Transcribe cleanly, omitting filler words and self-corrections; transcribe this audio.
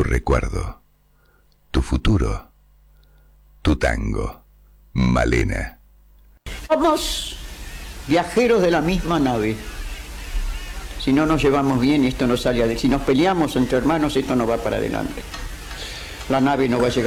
recuerdo, tu futuro, tu tango, Malena. Somos viajeros de la misma nave. Si no nos llevamos bien, esto no sale adelante. Si nos peleamos entre hermanos, esto no va para adelante. La nave no va a llegar.